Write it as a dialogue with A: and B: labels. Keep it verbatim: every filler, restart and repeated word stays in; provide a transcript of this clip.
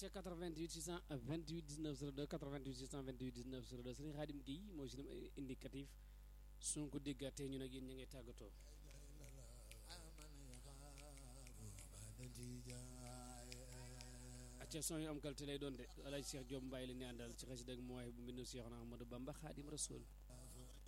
A: acca quatre-vingt-huit six cent vingt-huit dix-neuf zéro deux quatre-vingt-huit six cent vingt-huit dix-neuf zéro deux Serigne Khadim Gueye mooy suñu indicatif suñ ko déggaatee ñu nag yéen ña ngay tàggatoo. acca son yu am qualité lay doon de Alaaji Cheikh Diop Mbaye la ñu àndal ci xasida ak mooy bu mbindu Cheikh Ahmadou Bamba Khadim Rasoul